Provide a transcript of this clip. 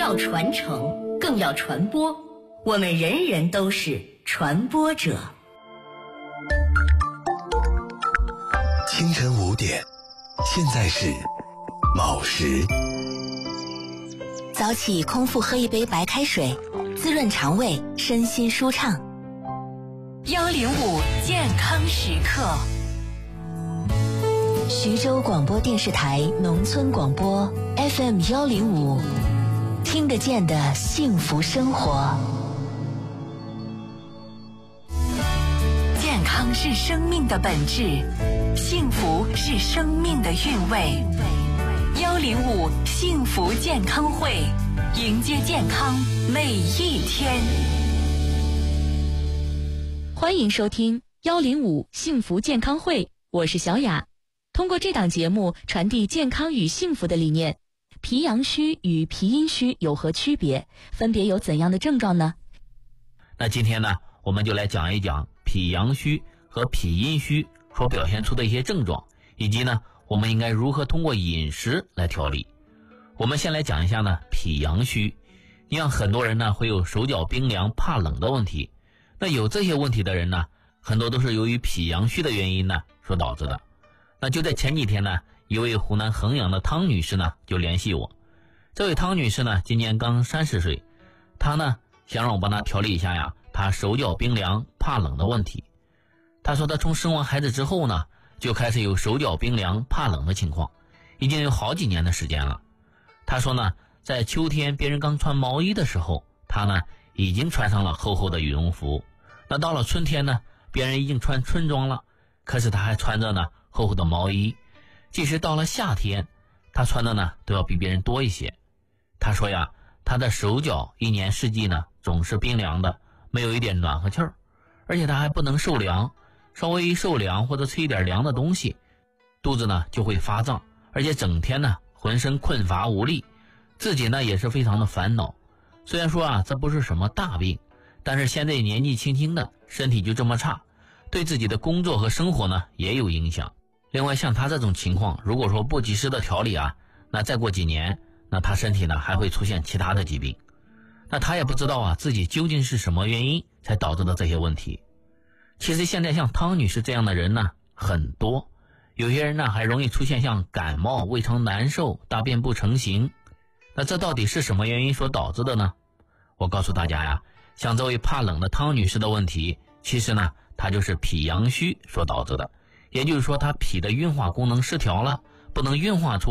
要传承，更要传播。我们人人都是传播者。 清晨5点，现在是卯时。 早起空腹喝一杯白开水，滋润肠胃，身心舒畅。 105健康时刻。 徐州广播电视台农村广播 FM 105，听得见的幸福生活。 健康是生命的本质，幸福是生命的韵味。105幸福健康会，迎接健康每一天。 欢迎收听105幸福健康会，我是小雅。通过这档节目传递健康与幸福的理念。脾阳虚与脾阴虚有何区别？分别有怎样的症状呢？ 那今天呢，我们就来讲一讲脾阳虚和脾阴虚所表现出的一些症状，以及呢，我们应该如何通过饮食来调理。我们先来讲一下呢，脾阳虚。你像很多人呢会有手脚冰凉、怕冷的问题，那有这些问题的人呢，很多都是由于脾阳虚的原因呢所导致的。那就在前几天呢，一位湖南衡阳的汤女士呢就联系我。这位汤女士呢今年刚30岁，她呢想让我帮她调理一下呀她手脚冰凉怕冷的问题。她说她从生完孩子之后呢就开始有手脚冰凉怕冷的情况，已经有好几年的时间了。她说呢，在秋天别人刚穿毛衣的时候，她呢已经穿上了厚厚的羽绒服。那到了春天呢，别人已经穿春装了，可是她还穿着呢厚厚的毛衣。即使到了夏天，她穿的呢都要比别人多一些。她说呀，她的手脚一年四季呢总是冰凉的，没有一点暖和气儿，而且她还不能受凉，稍微一受凉或者吃一点凉的东西，肚子呢就会发胀，而且整天呢浑身困乏无力，自己呢也是非常的烦恼。虽然说啊这不是什么大病，但是现在年纪轻轻的身体就这么差，对自己的工作和生活呢也有影响。另外像他这种情况，如果说不及时的调理啊，那再过几年，那他身体呢还会出现其他的疾病。那他也不知道啊自己究竟是什么原因才导致的这些问题。其实现在像汤女士这样的人呢很多，有些人呢还容易出现像感冒、胃肠难受、大便不成形。那这到底是什么原因所导致的呢？我告诉大家呀，像这位怕冷的汤女士的问题，其实呢她就是脾阳虚所导致的。也就是说她脾的运化功能失调了，不能运化出